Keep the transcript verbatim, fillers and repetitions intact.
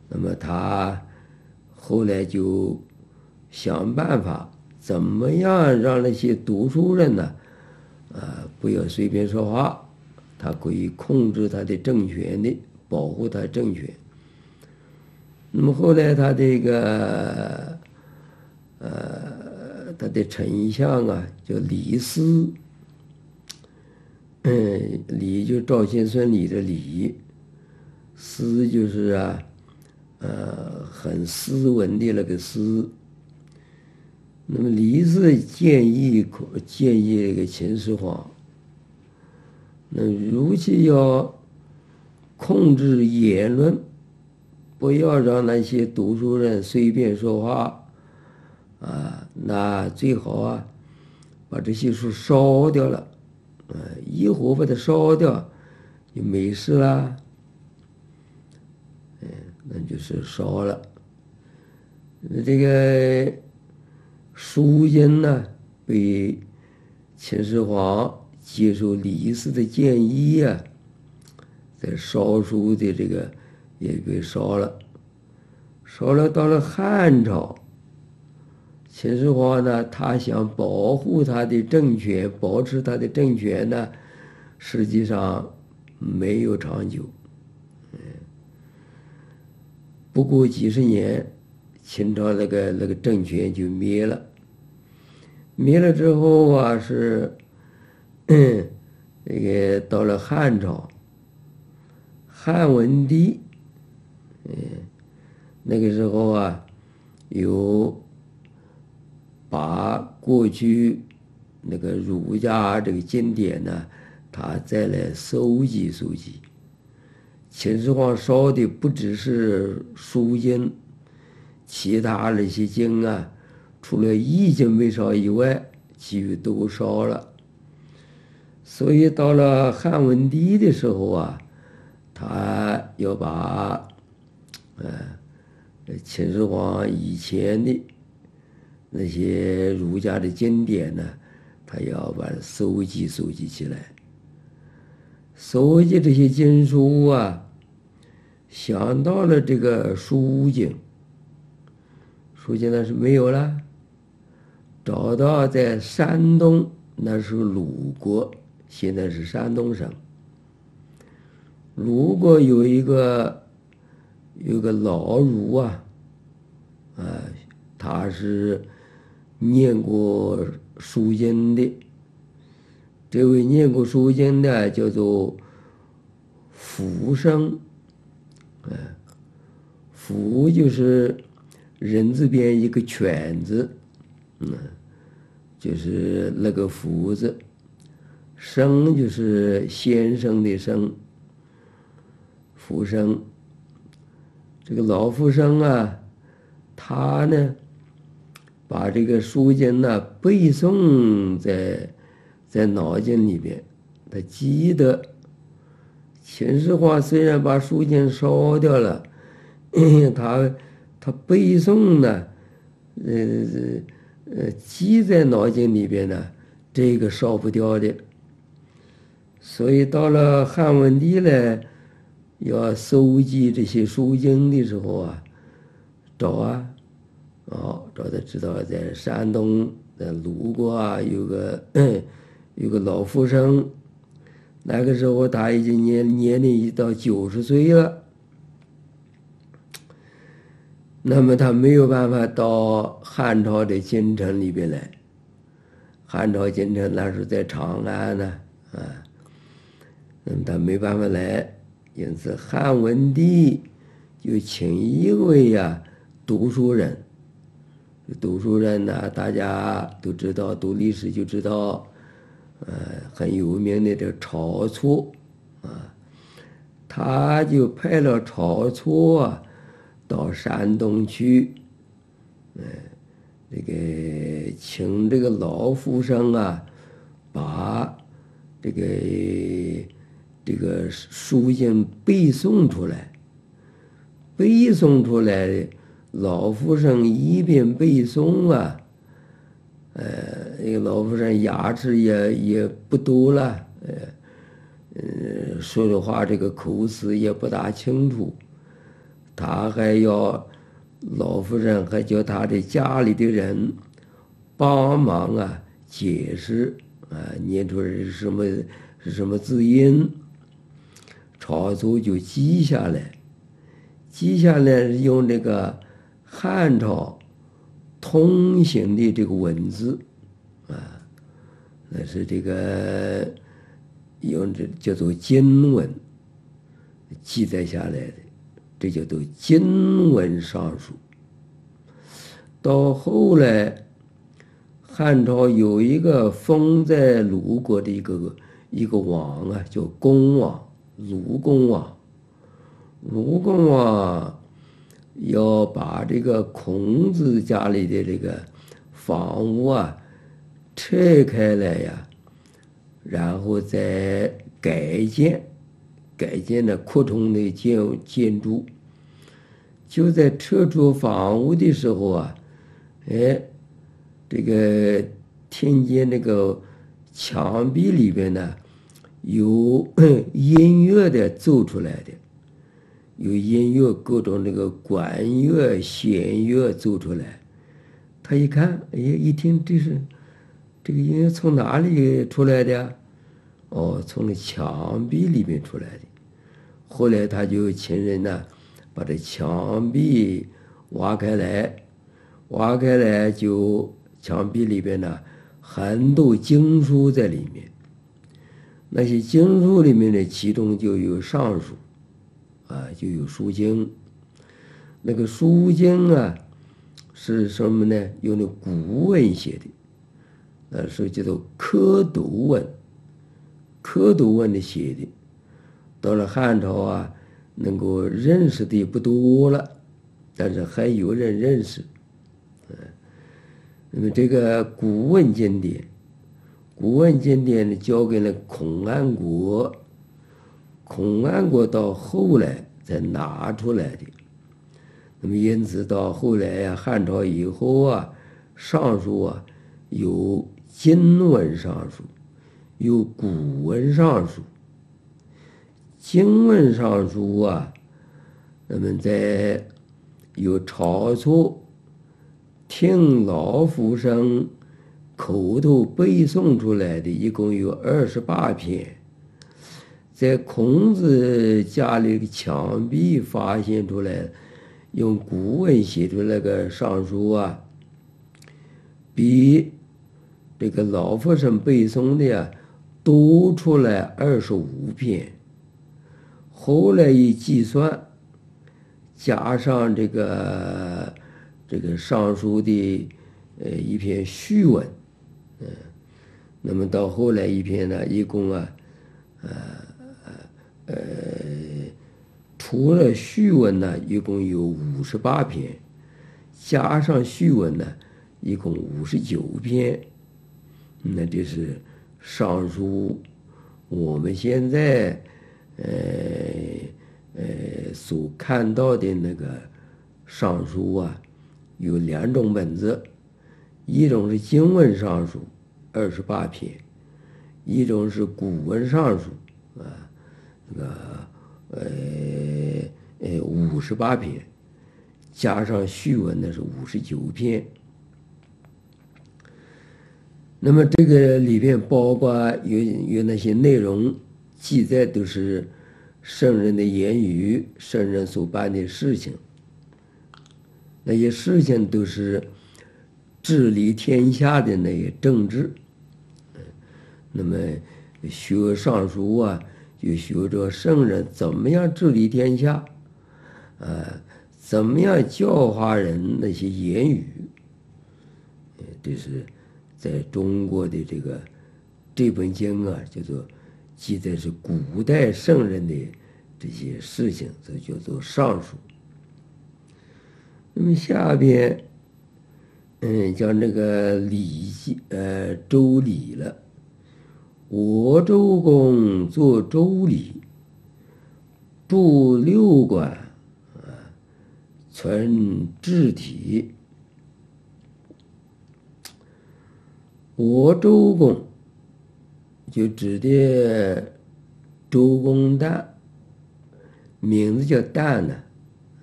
那么他后来就想办法，怎么样让那些读书人呢，呃，不要随便说话，他可以控制他的政权的，保护他政权。那么后来他这个，呃，他的丞相啊，叫李斯，嗯，李就赵钱孙李的李，斯就是啊，呃，很斯文的那个斯。那么李斯建议建议这个秦始皇，那如其要控制言论，不要让那些读书人随便说话啊，那最好啊，把这些书烧掉了，啊，一火把它烧掉，就没事啦。嗯，那就是烧了。这个书经呢，被秦始皇接受李斯的建议啊，在烧书的这个也被烧了。烧了到了汉朝，秦始皇呢，他想保护他的政权，保持他的政权呢，实际上没有长久。嗯，不过几十年，秦朝那个那个政权就灭了。灭了之后啊，是嗯，那个到了汉朝，汉文帝，嗯，那个时候啊，有把过去那个儒家这个经典呢，他再来收集收集。秦始皇烧的不只是书经，其他那些经啊，除了易经没烧以外，其余都烧了。所以到了汉文帝的时候啊，他要把呃秦始皇以前的那些儒家的经典呢，他要把它收集收集起来。收集这些经书啊，想到了这个书经，书经那是没有了，找到在山东，那是鲁国，现在是山东省。鲁国有一个有个老儒啊，啊，他是念过书经的。这位念过书经的叫做苻生，啊，苻就是人字边一个犬字，嗯，就是那个苻字，生就是先生的生，苻生。这个老苻生啊，他呢，把这个书经呢背诵在在脑筋里边，他记得秦始皇虽然把书经烧掉了，他他背诵呢，呃呃记在脑筋里边呢，这个烧不掉的。所以到了汉文帝呢，要收集这些书经的时候啊，找啊，哦，找他知道在山东的鲁国啊，有个有个老苻生，那个时候他已经年年龄已到九十岁了，那么他没有办法到汉朝的京城里边来，汉朝京城那时候在长安呢，啊，那么他没办法来，因此汉文帝就请一位呀读书人。读书人呢，大家都知道，读历史就知道，呃，很有名的这晁错啊，他就派了晁错啊到山东去，呃，这个请这个老苻生啊，把这个这个书经背诵出来，背诵出来的。老苻生一边背诵啊，呃，那个老苻生牙齿也也不多了，呃，呃，说的话这个口齿也不大清楚。 他还要老夫人还叫他的家里的人帮忙啊解释啊，念出来是什么是什么字音，曹操就记下来，记下来用这个汉朝通行的这个文字啊，那是这个用这叫做经文记载下来的，这叫做经文尚书。到后来，汉朝有一个封在鲁国的一个一个王啊，叫公王，鲁公王。鲁公王要把这个孔子家里的这个房屋啊拆开来呀，然后再改建，改建的扩充的建建筑。就在撤出房屋的时候啊，哎，这个听见那个墙壁里边呢有音乐的奏出来的。有音乐，各种那个管乐、弦乐奏出来。他一看，哎呀，一听这是这个音乐从哪里出来的呀？哦，从那墙壁里面出来的。后来他就请人呢，把这墙壁挖开来，挖开来就墙壁里边呢很多经书在里面。那些经书里面呢，其中就有尚书。啊，就有书经，那个书经啊，是什么呢？用那古文写的，呃，是叫做蝌蚪文，蝌蚪文的写的。到了汉朝啊，能够认识的不多了，但是还有人认识。嗯，那么这个古文经典，古文经典呢，交给了孔安国。孔安国到后来才拿出来的，那么因此到后来呀、啊，汉朝以后啊，尚书啊有经文尚书，有古文尚书。经文尚书啊，那么在有曹操听老夫生口头背诵出来的，一共有二十八篇。在孔子家里的墙壁发现出来，用古文写出来个尚书啊，比这个老夫生背诵的呀多出来二十五篇。后来一计算，加上这个这个尚书的呃一篇序文，嗯，那么到后来一篇呢，一共啊，呃。呃，除了序文呢，一共有五十八篇，加上序文呢，一共五十九篇。那这是尚书。我们现在呃呃所看到的那个尚书啊，有两种本子，一种是经文尚书，二十八篇；一种是古文尚书啊。那个呃呃五十八篇，加上序文呢是五十九篇。那么这个里边包括有有那些内容记载，都是圣人的言语，圣人所办的事情。那些事情都是治理天下的那些政治。那么学尚书啊，就学着圣人怎么样治理天下，呃，怎么样教化人那些言语，这是在中国的这个这本经啊，叫做记载是古代圣人的这些事情，这叫做尚书。那么下边，嗯，讲这个礼记，呃，周礼了。我周公作周礼，著六官，啊，存治体。我周公就指的周公旦，名字叫旦呢，